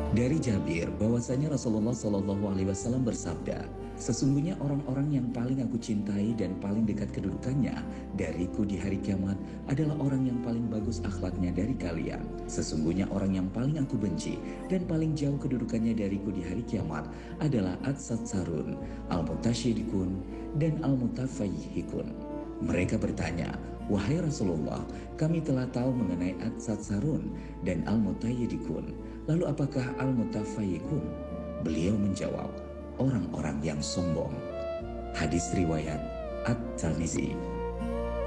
Dari Jabir bahwasanya Rasulullah Shallallahu Alaihi Wasallam bersabda, sesungguhnya orang-orang yang paling aku cintai dan paling dekat kedudukannya dariku di hari kiamat adalah orang yang paling bagus akhlaknya dari kalian. Sesungguhnya orang yang paling aku benci dan paling jauh kedudukannya dariku di hari kiamat adalah At-Satsarun, Al-Mutasyidikun, dan Al-Mutafayyihikun. Mereka bertanya, wahai Rasulullah, kami telah tahu mengenai At-Satsarun dan Al-Mutayyidikun. Lalu apakah Al-Mutafayyikun? Beliau menjawab, orang-orang yang sombong. Hadis riwayat At-Tirmizi.